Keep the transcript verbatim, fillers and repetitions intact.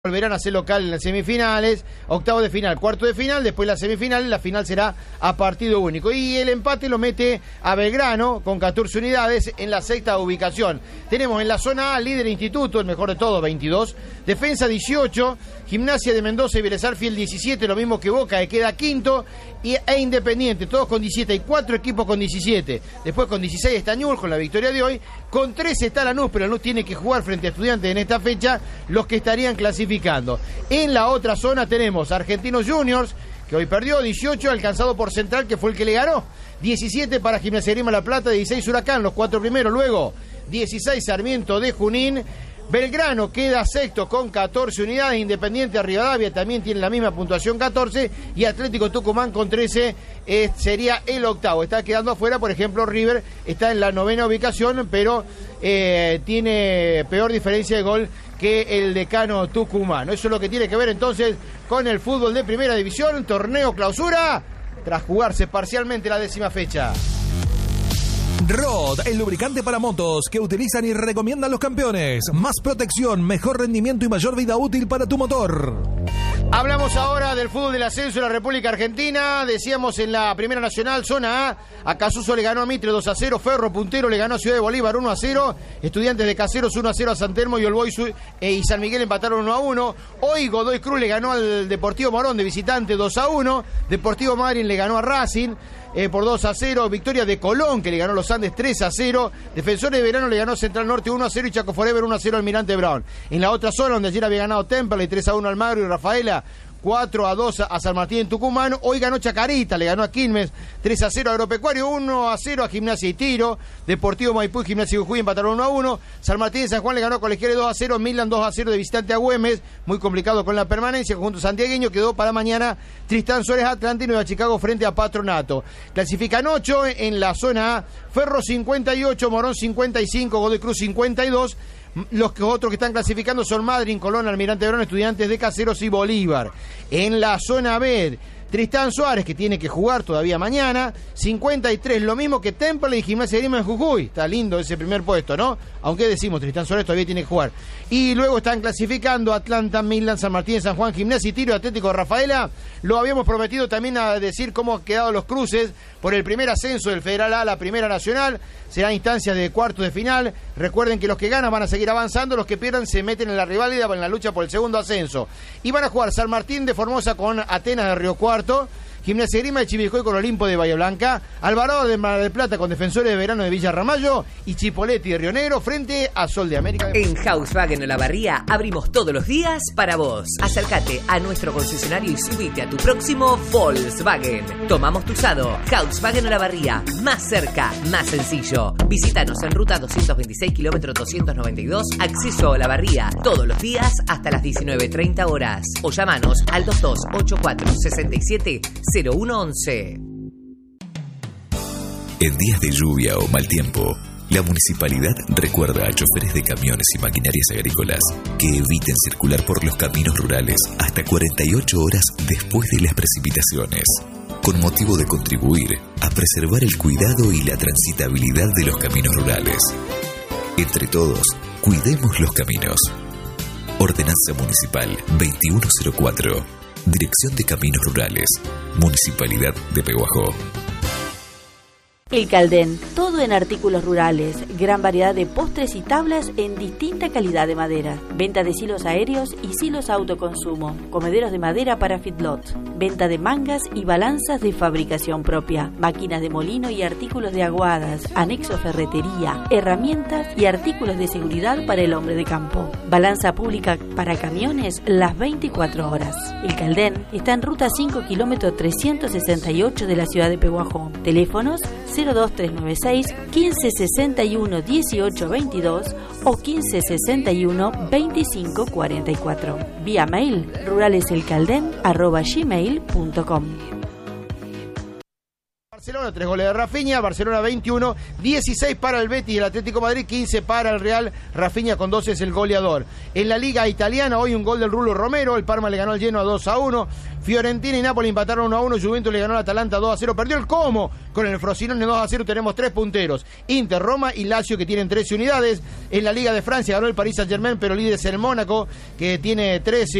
Volverán a ser local en las semifinales, octavo de final, cuarto de final, después la semifinal, la final será a partido único. Y el empate lo mete a Belgrano con catorce unidades en la sexta ubicación. Tenemos en la zona A, líder Instituto, el mejor de todos, veintidós, Defensa dieciocho, Gimnasia de Mendoza y Vélez Sarsfield diecisiete, lo mismo que Boca, que queda quinto, y, e Independiente, todos con diecisiete, hay cuatro equipos con diecisiete. Después con dieciséis está Newell's con la victoria de hoy, con trece está Lanús, pero Lanús tiene que jugar frente a Estudiantes en esta fecha, los que estarían clasificando. En la otra zona tenemos Argentinos Juniors, que hoy perdió, dieciocho, alcanzado por Central, que fue el que le ganó, diecisiete para Gimnasia de Grima La Plata, dieciséis Huracán, los cuatro primeros, luego dieciséis Sarmiento de Junín. Belgrano queda sexto con catorce unidades, Independiente Rivadavia también tiene la misma puntuación, catorce, y Atlético Tucumán con trece eh, sería el octavo. Está quedando afuera, por ejemplo, River está en la novena ubicación, pero eh, tiene peor diferencia de gol que el Decano tucumano. Eso es lo que tiene que ver entonces con el fútbol de primera división, torneo clausura, tras jugarse parcialmente la décima fecha. Rod, el lubricante para motos que utilizan y recomiendan los campeones. Más protección, mejor rendimiento y mayor vida útil para tu motor. Hablamos ahora del fútbol del ascenso de la República Argentina. Decíamos en la Primera Nacional, zona A, Acasuso le ganó a Mitre dos a cero, Ferro Puntero le ganó a Ciudad de Bolívar uno a cero, Estudiantes de Caseros uno a cero a San Telmo y Olboy y San Miguel empataron uno a uno. Hoy Godoy Cruz le ganó al Deportivo Morón de visitante dos a uno, Deportivo Madryn le ganó a Racing Eh, por dos a cero, victoria de Colón, que le ganó a los Andes tres a cero, Defensores de Verano le ganó Central Norte uno a cero y Chaco Forever uno a cero al Almirante Brown. En la otra zona, donde ayer había ganado Temperley tres a uno al Magro y Rafaela, cuatro a dos a San Martín en Tucumán. Hoy ganó Chacarita, le ganó a Quilmes tres a cero a Agropecuario, uno a cero a Gimnasia y Tiro, Deportivo Maipú y Gimnasia y Jujuy empataron uno a uno, San Martín de San Juan le ganó a Colegiales dos a cero, Milan dos a cero de visitante a Güemes, muy complicado con la permanencia, conjunto santiagueño, quedó para mañana Tristán Suárez Atlanta y Nueva Chicago frente a Patronato. Clasifican ocho en la zona A, Ferro cincuenta y ocho, Morón cincuenta y cinco, Godoy Cruz cincuenta y dos. Los que otros que están clasificando son Madryn, Colón, Almirante Brown, Estudiantes de Caseros y Bolívar. En la zona B, Tristán Suárez, que tiene que jugar todavía mañana, cincuenta y tres, lo mismo que Temple y Gimnasia de Grima en Jujuy. Está lindo ese primer puesto, ¿no? Aunque decimos, Tristán Suárez todavía tiene que jugar. Y luego están clasificando Atlanta, Milan, San Martín de San Juan, Gimnasia y Tiro, Atlético de Rafaela. Lo habíamos prometido también a decir cómo han quedado los cruces por el primer ascenso del Federal A a la Primera Nacional. Será instancias de cuartos de final. Recuerden que los que ganan van a seguir avanzando, los que pierdan se meten en la riválida en la lucha por el segundo ascenso. Y van a jugar San Martín de Formosa con Atenas de Río Cuarto, Gimnasia de Grima de Chivilcoy con Olimpo de Bahía Blanca, Alvarado de Mar del Plata con Defensores de Verano de Villa Ramallo y Chipoleti de Río Negro frente a Sol de América. En Volkswagen Olavarría abrimos todos los días para vos. Acércate a nuestro concesionario y subite a tu próximo Volkswagen. Tomamos tu usado. Volkswagen Olavarría, más cerca, más sencillo. Visítanos en ruta doscientos veintiséis, kilómetro doscientos noventa y dos, acceso a Olavarría, todos los días hasta las diecinueve treinta horas. O llamanos al dos dos ocho cuatro seis siete cero uno once. En días de lluvia o mal tiempo, la municipalidad recuerda a choferes de camiones y maquinarias agrícolas que eviten circular por los caminos rurales hasta cuarenta y ocho horas después de las precipitaciones, con motivo de contribuir a preservar el cuidado y la transitabilidad de los caminos rurales. Entre todos, cuidemos los caminos. Ordenanza Municipal veintiuno cero cuatro. Dirección de Caminos Rurales, Municipalidad de Pehuajó. El Caldén, todo en artículos rurales, gran variedad de postres y tablas en distinta calidad de madera, venta de silos aéreos y silos a autoconsumo, comederos de madera para feedlot, venta de mangas y balanzas de fabricación propia, máquinas de molino y artículos de aguadas, anexo ferretería, herramientas y artículos de seguridad para el hombre de campo, balanza pública para camiones las veinticuatro horas. El Caldén está en ruta cinco, kilómetro trescientos sesenta y ocho de la ciudad de Pehuajó. Teléfonos cero dos tres nueve seis, quince sesenta y uno, dieciocho veintidós o quince sesenta y uno, veinticinco cuarenta y cuatro. Vía mail ruraleselcaldén arroba gmail punto com. Barcelona goleador, tres goles de Rafinha, Barcelona veintiuno, dieciséis para el Betis y el Atlético Madrid, quince para el Real, Rafinha con doce es el goleador. En la Liga Italiana, hoy un gol del Rulo Romero, el Parma le ganó al Genoa dos a uno, Fiorentina y Napoli empataron uno a uno, Juventus le ganó al Atalanta dos a cero, perdió el Como con el Frosinone dos a cero, tenemos tres punteros, Inter, Roma y Lazio que tienen trece unidades. En la Liga de Francia ganó el Paris Saint-Germain, pero líder es el Mónaco que tiene trece